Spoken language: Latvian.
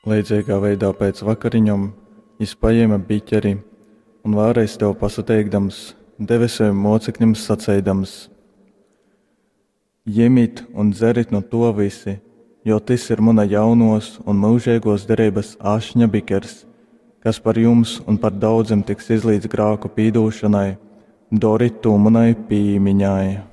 Līdzīgā veidā pēc vakariņom viņš paņēma biķeri un vēlreiz tev pasateikdams, deva saviem mocekļiem sacēdams: Ņemiet un dzerit no to visi, jo tas ir mana jaunos un mūžīgos derības ašņa bikers, kas par jums un par daudziem tiks izlīdz grāku pīdūšanai, doriet to manai pīmiņai.